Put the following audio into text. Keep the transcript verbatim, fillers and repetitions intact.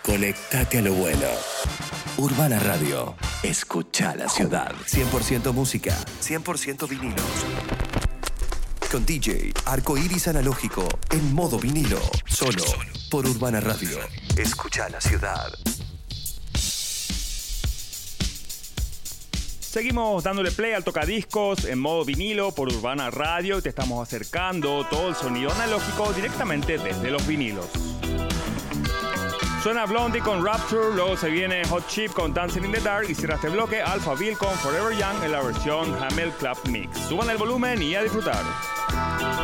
Conectate a lo bueno. Urbana Radio. Escucha la ciudad. cien por ciento música, cien por ciento vinilos. Con D J Arco Iris Analógico en modo vinilo. Solo por Urbana Radio. Escucha la ciudad. Seguimos dándole play al tocadiscos en modo vinilo por Urbana Radio y te estamos acercando todo el sonido analógico directamente desde los vinilos. Suena Blondie con Rapture, luego se viene Hot Chip con Dancing in the Dark y cierra este bloque Alphaville con Forever Young en la versión Hamel Club Mix. Suban el volumen y a disfrutar.